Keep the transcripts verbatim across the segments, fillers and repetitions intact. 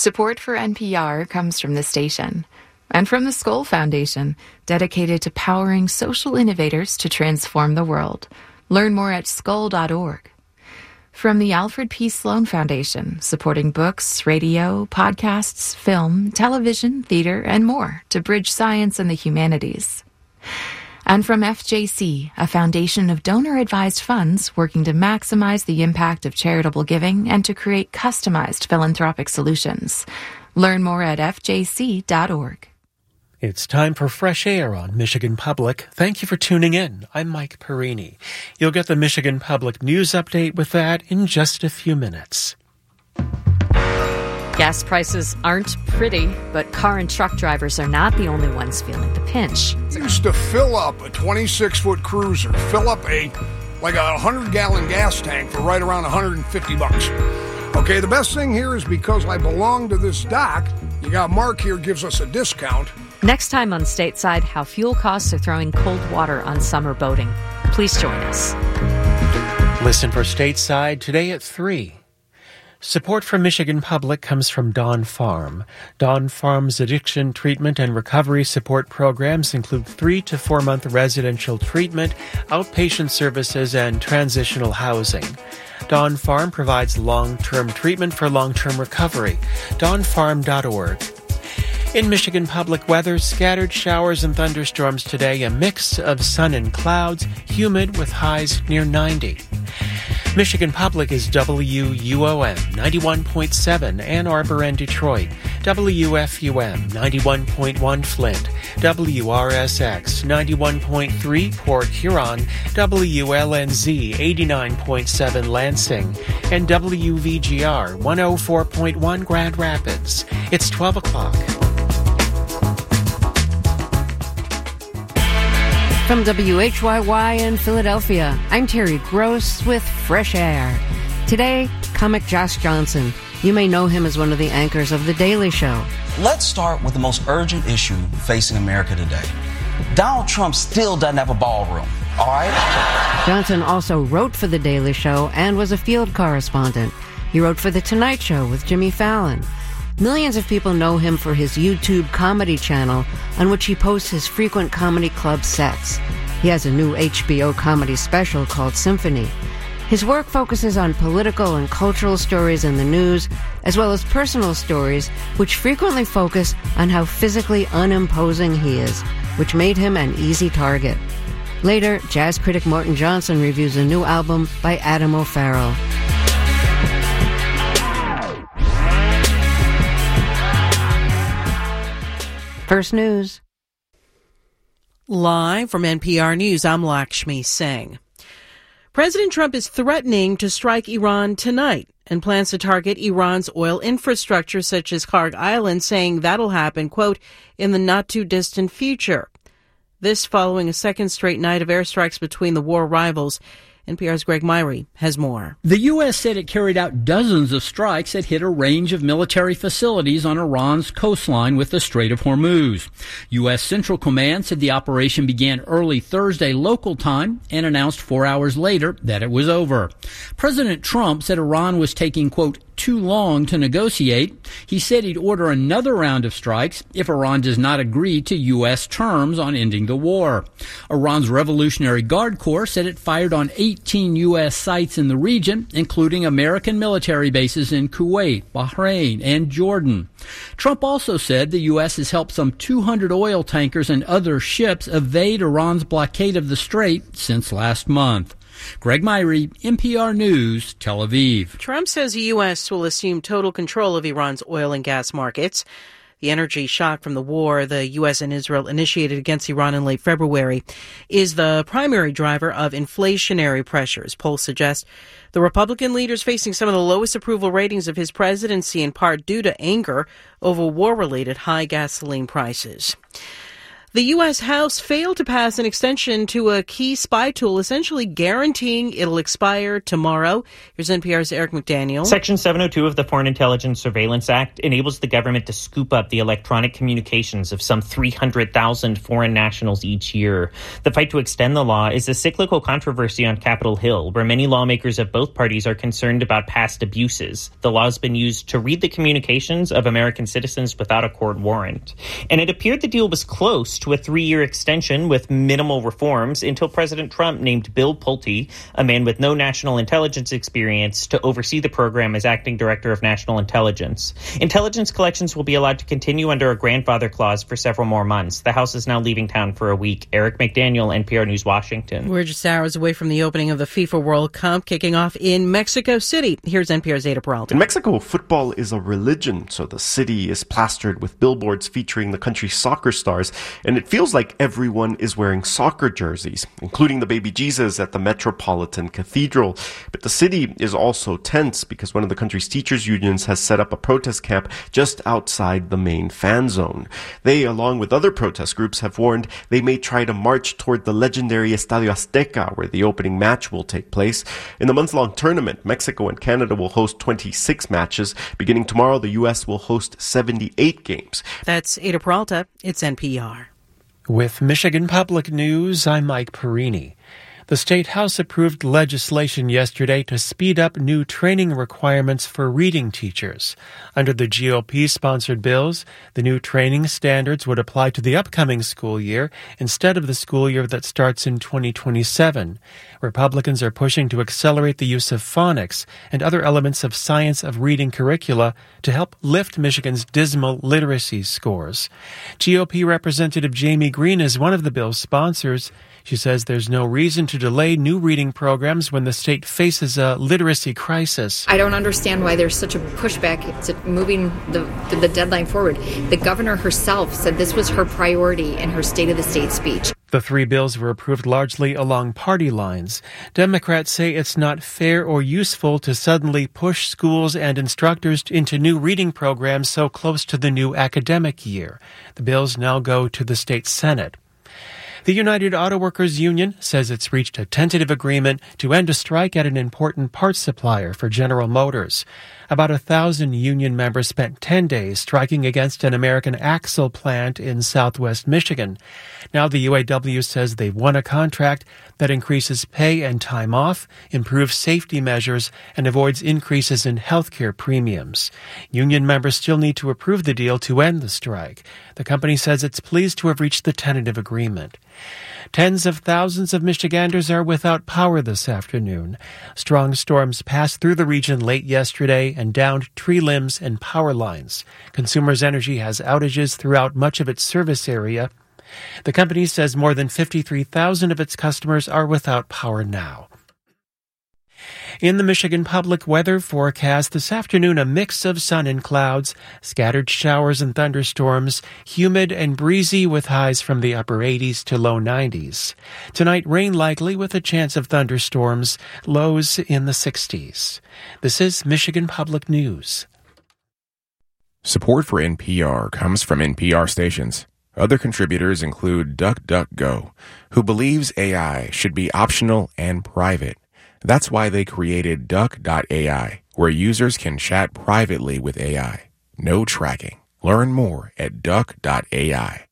Support for N P R comes from the station and from the Skoll Foundation, dedicated to powering social innovators to transform the world. Learn more at skoll dot org. From the Alfred P. Sloan Foundation, supporting books, radio, podcasts, film, television, theater, and more to bridge science and the humanities. And from F J C, a foundation of donor-advised funds working to maximize the impact of charitable giving and to create customized philanthropic solutions. Learn more at f j c dot org. It's time for Fresh Air on Michigan Public. Thank you for tuning in. I'm Mike Perini. You'll get the Michigan Public News Update with that in just a few minutes. Gas prices aren't pretty, but car and truck drivers are not the only ones feeling the pinch. I used to fill up a twenty-six foot cruiser, fill up a like a one hundred gallon gas tank for right around one hundred fifty bucks. Okay, the best thing here is because I belong to this dock, you got Mark here gives us a discount. Next time on Stateside, how fuel costs are throwing cold water on summer boating. Please join us. Listen for Stateside today at three. Support for Michigan Public comes from Dawn Farm. Dawn Farm's addiction treatment and recovery support programs include three to four month residential treatment, outpatient services, and transitional housing. Dawn Farm provides long-term treatment for long-term recovery. dawn farm dot org. In Michigan Public weather, scattered showers and thunderstorms today, a mix of sun and clouds, humid with highs near ninety. Michigan Public is W U O M ninety-one point seven Ann Arbor and Detroit, W F U M ninety-one point one Flint, W R S X ninety-one point three Port Huron, W L N Z eighty-nine point seven Lansing, and W V G R one oh four point one Grand Rapids. It's twelve o'clock. From W H Y Y in Philadelphia, I'm Terry Gross with Fresh Air. Today, comic Josh Johnson. You may know him as one of the anchors of The Daily Show. Let's start with the most urgent issue facing America today. Donald Trump still doesn't have a ballroom, all right? Johnson also wrote for The Daily Show and was a field correspondent. He wrote for The Tonight Show with Jimmy Fallon. Millions of people know him for his YouTube comedy channel, on which he posts his frequent comedy club sets. He has a new H B O comedy special called Symphony. His work focuses on political and cultural stories in the news, as well as personal stories, which frequently focus on how physically unimposing he is, which made him an easy target. Later, jazz critic Morton Johnson reviews a new album by Adam O'Farrell. First News. Live from N P R News, I'm Lakshmi Singh. President Trump is threatening to strike Iran tonight and plans to target Iran's oil infrastructure, such as Kharg Island, saying that'll happen, quote, in the not-too-distant future. This following a second straight night of airstrikes between the war rivals. N P R's Greg Myrie has more. The U S said it carried out dozens of strikes that hit a range of military facilities on Iran's coastline with the Strait of Hormuz. U S Central Command said the operation began early Thursday local time and announced four hours later that it was over. President Trump said Iran was taking, quote, too long to negotiate. He said he'd order another round of strikes if Iran does not agree to U S terms on ending the war. Iran's Revolutionary Guard Corps said it fired on eighteen U S sites in the region, including American military bases in Kuwait, Bahrain, and Jordan. Trump also said the U S has helped some two hundred oil tankers and other ships evade Iran's blockade of the strait since last month. Greg Myrie, N P R News, Tel Aviv. Trump says the U S will assume total control of Iran's oil and gas markets. The energy shock from the war the U S and Israel initiated against Iran in late February is the primary driver of inflationary pressures. Polls suggest the Republican leader is facing some of the lowest approval ratings of his presidency, in part due to anger over war-related high gasoline prices. The U S. House failed to pass an extension to a key spy tool, essentially guaranteeing it'll expire tomorrow. Here's N P R's Eric McDaniel. Section seven oh two of the Foreign Intelligence Surveillance Act enables the government to scoop up the electronic communications of some three hundred thousand foreign nationals each year. The fight to extend the law is a cyclical controversy on Capitol Hill, where many lawmakers of both parties are concerned about past abuses. The law has been used to read the communications of American citizens without a court warrant. And it appeared the deal was close to a three-year extension with minimal reforms until President Trump named Bill Pulte, a man with no national intelligence experience, to oversee the program as acting director of national intelligence. Intelligence collections will be allowed to continue under a grandfather clause for several more months. The House is now leaving town for a week. Eric McDaniel, N P R News, Washington. We're just hours away from the opening of the FIFA World Cup, kicking off in Mexico City. Here's N P R's Ada Peralta. In Mexico, football is a religion, so the city is plastered with billboards featuring the country's soccer stars, and it feels like everyone is wearing soccer jerseys, including the baby Jesus at the Metropolitan Cathedral. But the city is also tense because one of the country's teachers' unions has set up a protest camp just outside the main fan zone. They, along with other protest groups, have warned they may try to march toward the legendary Estadio Azteca, where the opening match will take place. In the month-long tournament, Mexico and Canada will host twenty-six matches. Beginning tomorrow, the U S will host seventy-eight games. That's Ada Peralta. It's N P R. With Michigan Public News, I'm Mike Perini. The State House approved legislation yesterday to speed up new training requirements for reading teachers. Under the G O P-sponsored bills, the new training standards would apply to the upcoming school year instead of the school year that starts in twenty twenty-seven. Republicans are pushing to accelerate the use of phonics and other elements of science of reading curricula to help lift Michigan's dismal literacy scores. G O P Representative Jamie Green is one of the bill's sponsors. She says there's no reason to delay new reading programs when the state faces a literacy crisis. I don't understand why there's such a pushback to moving the, the deadline forward. The governor herself said this was her priority in her State of the State speech. The three bills were approved largely along party lines. Democrats say it's not fair or useful to suddenly push schools and instructors into new reading programs so close to the new academic year. The bills now go to the state Senate. The United Auto Workers Union says it's reached a tentative agreement to end a strike at an important parts supplier for General Motors. About a thousand union members spent ten days striking against an American axle plant in southwest Michigan. Now the U A W says they've won a contract that increases pay and time off, improves safety measures, and avoids increases in health care premiums. Union members still need to approve the deal to end the strike. The company says it's pleased to have reached the tentative agreement. Tens of thousands of Michiganders are without power this afternoon. Strong storms passed through the region late yesterday and downed tree limbs and power lines. Consumers Energy has outages throughout much of its service area. The company says more than fifty-three thousand of its customers are without power now. In the Michigan Public Weather Forecast this afternoon, a mix of sun and clouds, scattered showers and thunderstorms, humid and breezy with highs from the upper eighties to low nineties. Tonight, rain likely with a chance of thunderstorms, lows in the sixties. This is Michigan Public News. Support for N P R comes from N P R stations. Other contributors include DuckDuckGo, who believes A I should be optional and private. That's why they created Duck dot A I, where users can chat privately with A I. No tracking. Learn more at Duck dot A I.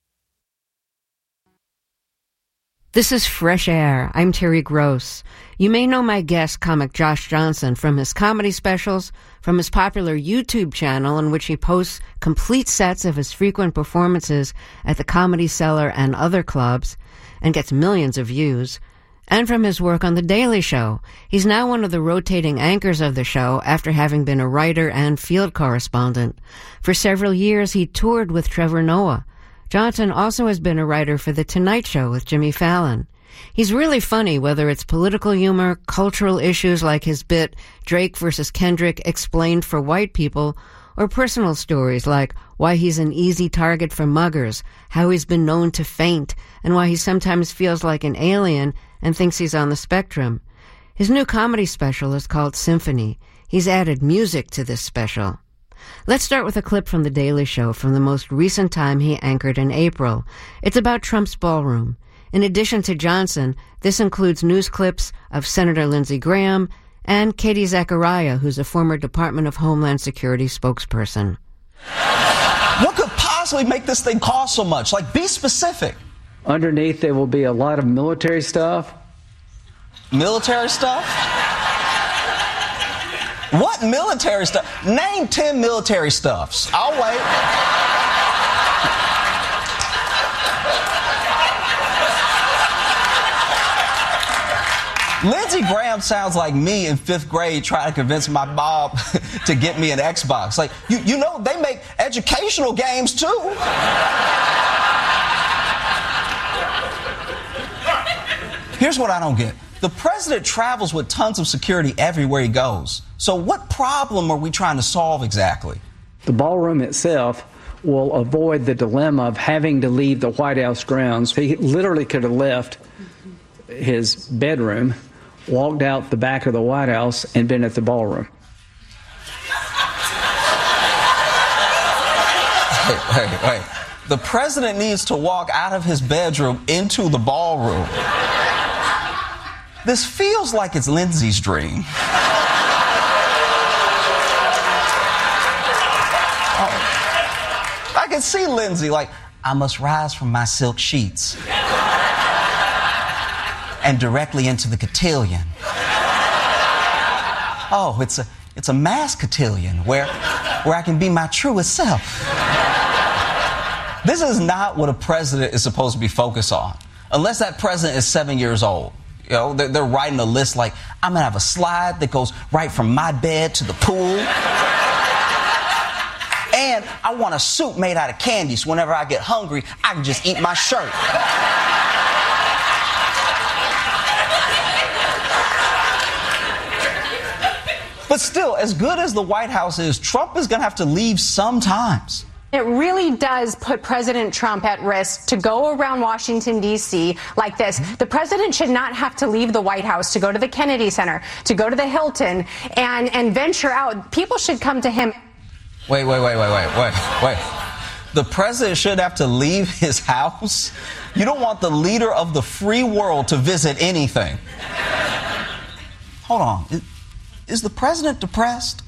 This is Fresh Air. I'm Terry Gross. You may know my guest, comic Josh Johnson, from his comedy specials, from his popular YouTube channel in which he posts complete sets of his frequent performances at the Comedy Cellar and other clubs, and gets millions of views, and from his work on The Daily Show. He's now one of the rotating anchors of the show after having been a writer and field correspondent. For several years, he toured with Trevor Noah. Johnson also has been a writer for The Tonight Show with Jimmy Fallon. He's really funny, whether it's political humor, cultural issues like his bit Drake versus Kendrick explained for white people, or personal stories like why he's an easy target for muggers, how he's been known to faint, and why he sometimes feels like an alien and thinks he's on the spectrum. His new comedy special is called Symphony. He's added music to this special. Let's start with a clip from The Daily Show from the most recent time he anchored in April. It's about Trump's ballroom. In addition to Johnson, this includes news clips of Senator Lindsey Graham and Katie Zachariah, who's a former Department of Homeland Security spokesperson. What could possibly make this thing cost so much? Like, be specific. Underneath, there will be a lot of military stuff. Military stuff? What military stuff? Name ten military stuffs. I'll wait. Lindsey Graham sounds like me in fifth grade trying to convince my mom to get me an Xbox. Like, you, you know, they make educational games too. Here's what I don't get. The president travels with tons of security everywhere he goes. So what problem are we trying to solve exactly? The ballroom itself will avoid the dilemma of having to leave the White House grounds. He literally could have left his bedroom, walked out the back of the White House, and been at the ballroom. Wait, wait, wait. The president needs to walk out of his bedroom into the ballroom. This feels like it's Lindsey's dream. Oh, I can see Lindsey like, I must rise from my silk sheets and directly into the cotillion. Oh, it's a it's a mass cotillion where where I can be my truest self. This is not what a president is supposed to be focused on, unless that president is seven years old. You know, they're, they're writing a list like, I'm gonna have a slide that goes right from my bed to the pool. And I want a soup made out of candy, so whenever I get hungry, I can just eat my shirt. But still, as good as the White House is, Trump is gonna have to leave sometimes. It really does put President Trump at risk to go around Washington, D C like this. The president should not have to leave the White House to go to the Kennedy Center, to go to the Hilton, and, and venture out. People should come to him. Wait, wait, wait, wait, wait, wait, wait. The president should have to leave his house? You don't want the leader of the free world to visit anything. Hold on. Is, is the president depressed?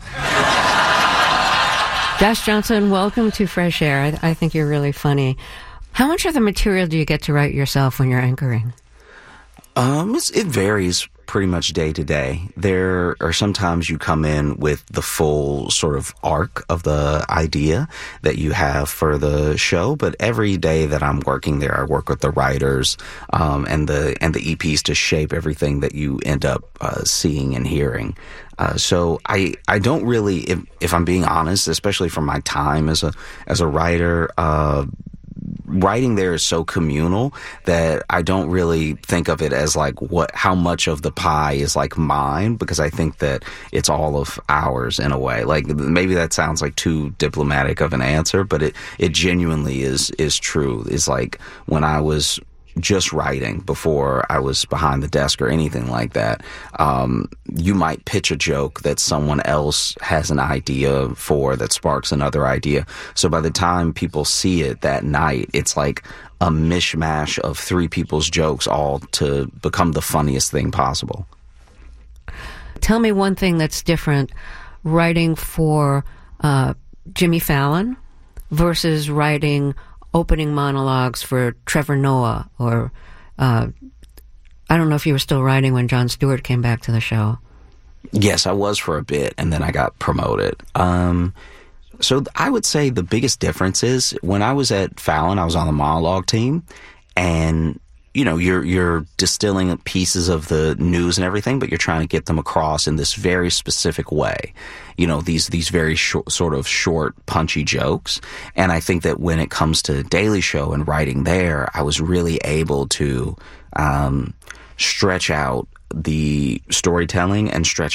Josh Johnson, welcome to Fresh Air. I, I think you're really funny. How much of the material do you get to write yourself when you're anchoring? Um, it's, it varies pretty much day to day. There are sometimes you come in with the full sort of arc of the idea that you have for the show, but every day that I'm working there, I work with the writers um, and the and the E Ps to shape everything that you end up uh, seeing and hearing. Uh, so I I don't really, if, if I'm being honest, especially from my time as a as a writer, uh, writing there is so communal that I don't really think of it as like what how much of the pie is like mine, because I think that it's all of ours in a way. Like, maybe that sounds like too diplomatic of an answer, but it it genuinely is is true. It's like when I was just writing before I was behind the desk or anything like that, um, you might pitch a joke that someone else has an idea for that sparks another idea. So by the time people see it that night, it's like a mishmash of three people's jokes all to become the funniest thing possible. Tell me one thing that's different writing for uh, Jimmy Fallon versus writing opening monologues for Trevor Noah, or uh, I don't know if you were still writing when Jon Stewart came back to the show. Yes, I was for a bit, and then I got promoted. Um, so I would say the biggest difference is when I was at Fallon, I was on the monologue team, and you know, you're you're distilling pieces of the news and everything, but you're trying to get them across in this very specific way. You know, these these very short, sort of short, punchy jokes. And I think that when it comes to Daily Show and writing there, I was really able to um, stretch out the storytelling and stretch out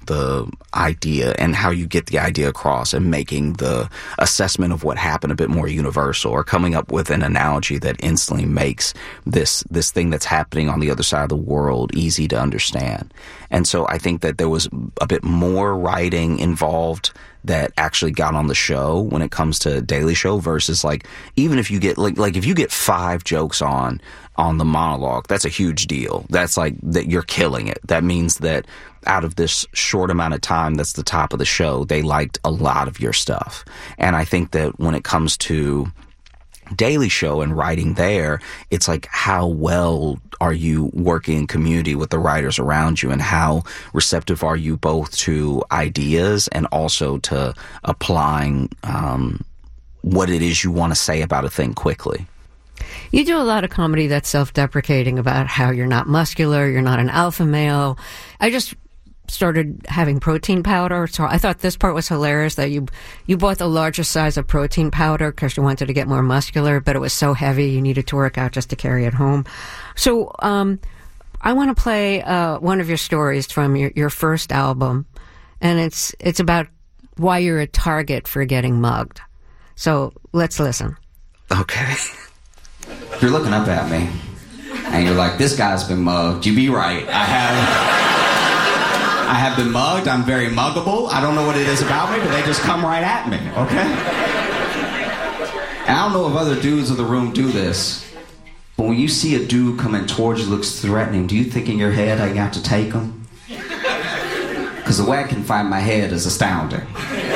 the idea and how you get the idea across and making the assessment of what happened a bit more universal, or coming up with an analogy that instantly makes this this thing that's happening on the other side of the world easy to understand. And so I think that there was a bit more writing involved that actually got on the show when it comes to Daily Show versus like, even if you get like, like if you get five jokes on, on the monologue, that's a huge deal. That's like that you're killing it. That means that out of this short amount of time that's the top of the show, they liked a lot of your stuff. And I think that when it comes to Daily Show and writing there, it's like, how well are you working in community with the writers around you, and how receptive are you both to ideas and also to applying um, what it is you want to say about a thing quickly? You do a lot of comedy that's self-deprecating about how you're not muscular, you're not an alpha male. I just started having protein powder, so I thought this part was hilarious that you you bought the largest size of protein powder because you wanted to get more muscular, but it was so heavy you needed to work out just to carry it home. So um, I want to play uh, one of your stories from your, your first album, and it's it's about why you're a target for getting mugged. So let's listen. Okay. If you're looking up at me and you're like, this guy's been mugged, you be right. I have... I have been mugged. I'm very muggable. I don't know what it is about me, but they just come right at me, okay? And I don't know if other dudes in the room do this, but when you see a dude coming towards you, looks threatening, do you think in your head I got to take him? Because the way I can fight in my head is astounding.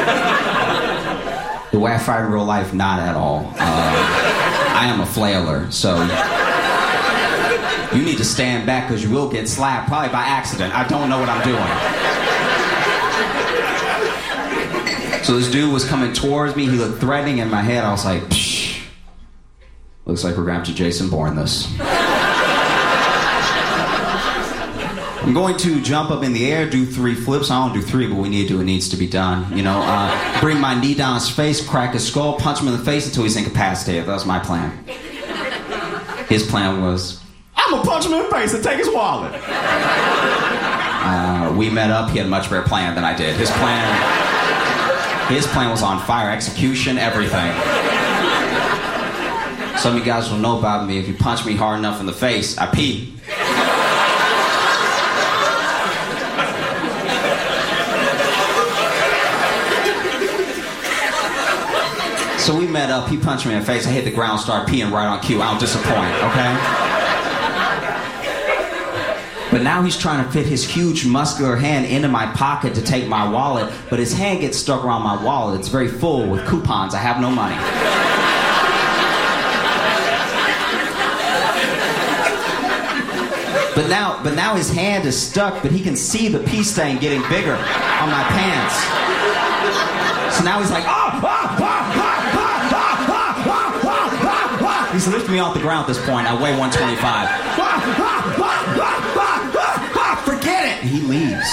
The way I fight in real life, not at all. Uh, I am a flailer, so... You need to stand back because you will get slapped, probably by accident. I don't know what I'm doing. So this dude was coming towards me. He looked threatening. In my head, I was like, psh, looks like we're going to have to Jason Bourne this. I'm going to jump up in the air, do three flips. I don't do three, but we need to do. It needs to be done. You know, uh, bring my knee down his face, crack his skull, punch him in the face until he's incapacitated. That was my plan. His plan was... I'm gonna punch him in the face and take his wallet. Uh, we met up. He had a much better plan than I did. His plan, his plan was on fire, execution, everything. Some of you guys will know about me. If you punch me hard enough in the face, I pee. So we met up. He punched me in the face. I hit the ground, started peeing right on cue. I don't disappoint, okay? But now he's trying to fit his huge muscular hand into my pocket to take my wallet, but his hand gets stuck around my wallet. It's very full with coupons. I have no money. But now, but now his hand is stuck, but he can see the pee stain getting bigger on my pants. So now he's like, ah, ah, ah, ah, ah, ah, ah, ah, ah. He's lifting me off the ground at this point. I weigh one twenty-five. Ah, ah, ah, ah, ah. Forget it! He leaves.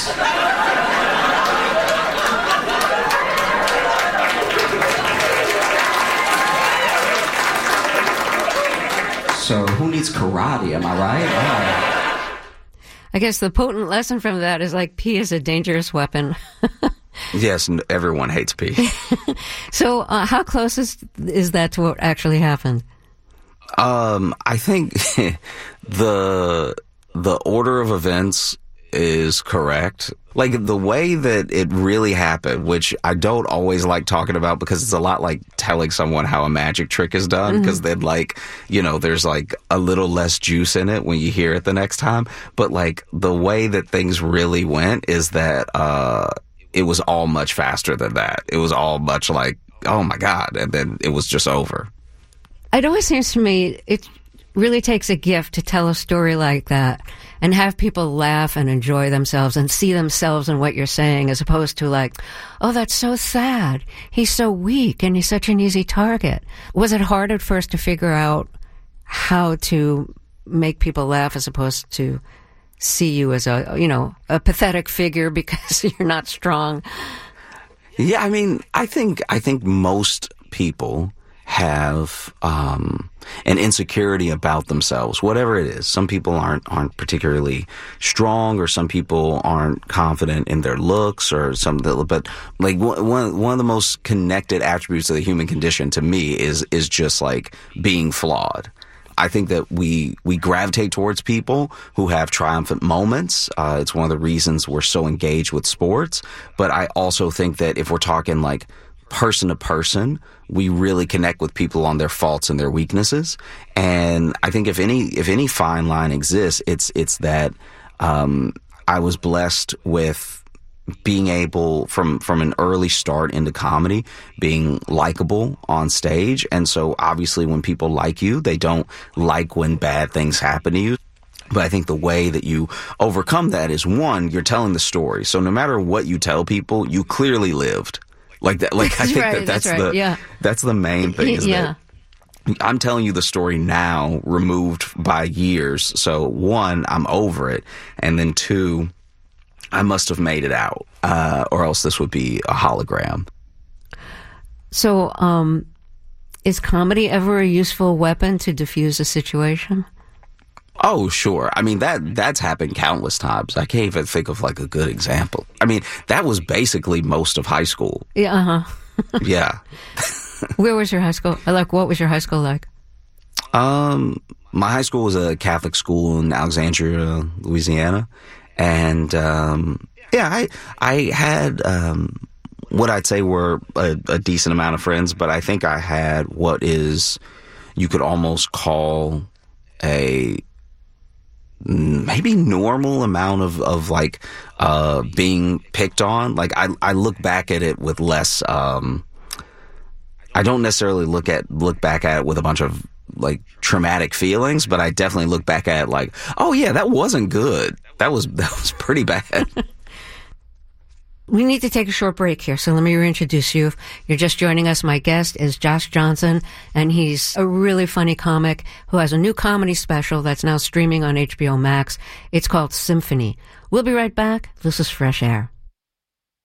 So who needs karate, am I right? Oh. I guess the potent lesson from that is like pee is a dangerous weapon. Yes, everyone hates pee. So uh, how close is, is that to what actually happened? Um, I think the the order of events is correct. Like the way that it really happened, which I don't always like talking about because it's a lot like telling someone how a magic trick is done, because mm-hmm. then like, you know, there's like a little less juice in it when you hear it the next time. But like the way that things really went is that uh it was all much faster than that. It was all much like, oh my God, and then it was just over. It always seems to me it really takes a gift to tell a story like that and have people laugh and enjoy themselves and see themselves in what you're saying, as opposed to like, oh, that's so sad. He's so weak and he's such an easy target. Was it hard at first to figure out how to make people laugh as opposed to see you as a, you know, a pathetic figure because you're not strong? Yeah, I mean, I think I think most people have um, an insecurity about themselves, whatever it is. Some people aren't aren't particularly strong, or some people aren't confident in their looks, or something. But like one one of the most connected attributes of the human condition to me is is just like being flawed. I think that we we gravitate towards people who have triumphant moments. Uh, it's one of the reasons we're so engaged with sports. But I also think that if we're talking like person to person, we really connect with people on their faults and their weaknesses. And I think if any if any fine line exists, it's it's that um, I was blessed with being able, from from an early start into comedy, being likable on stage. And so obviously when people like you, they don't like when bad things happen to you. But I think the way that you overcome that is, one, you're telling the story. So no matter what you tell people, you clearly lived. Like that. Like I think right, that that's, that's right, the yeah. that's the main thing. Is yeah. that I'm telling you the story now, removed by years. So one, I'm over it, and then two, I must have made it out, uh, or else this would be a hologram. So, um, is comedy ever a useful weapon to diffuse a situation? Oh, sure. I mean, that that's happened countless times. I can't even think of like a good example. I mean, that was basically most of high school. Yeah. Uh-huh. Yeah. Where was your high school? Like, what was your high school like? Um, my high school was a Catholic school in Alexandria, Louisiana. And, um, yeah, I, I had, um, what I'd say were a, a decent amount of friends, but I think I had what is, you could almost call a maybe normal amount of, of like, uh, being picked on. Like, I, I look back at it with less, um, I don't necessarily look at, look back at it with a bunch of, like, traumatic feelings, but I definitely look back at it like, oh yeah, that wasn't good. That was that was pretty bad. We need to take a short break here, so let me reintroduce you. If you're just joining us, my guest is Josh Johnson, and he's a really funny comic who has a new comedy special that's now streaming on H B O Max. It's called Symphony. We'll be right back. This is Fresh Air.